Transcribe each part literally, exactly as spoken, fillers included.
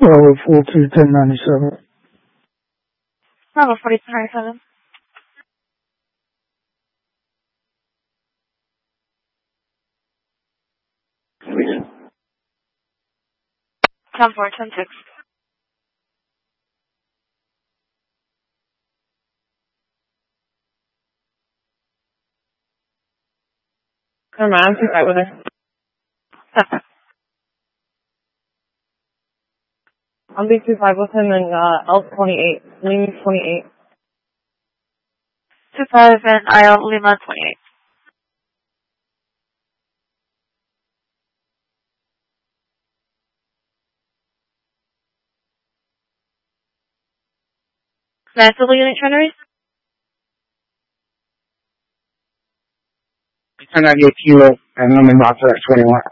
Bravo forty, ten ninety-seven. Bravo forty, ten ninety-seven. ten four, ten six. Never mind, I'm too right with her. I'll be two five with him and uh, L twenty-eight. Lima twenty-eight. two five and I L Lima twenty-eight. Massive unit trainers? ten ninety-eight kilo and I'm in Mata at twenty-one.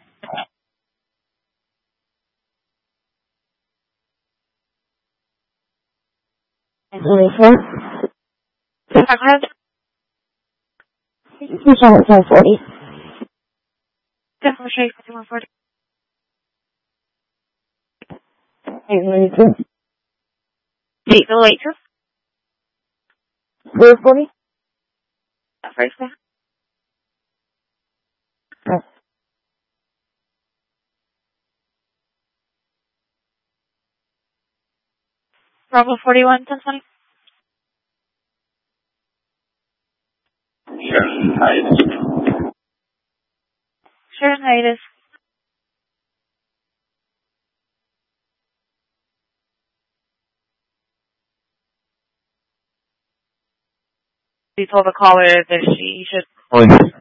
twenty-four. Go ahead. Two seven ten forty. Definitely show you fifty-one forty. eight ninety-two. eight oh eight two. four forty. That first one. Oh. Bravo forty-one, ten twenty. Sure, hiatus. Sure, hiatus. You told the caller that she should... Oh,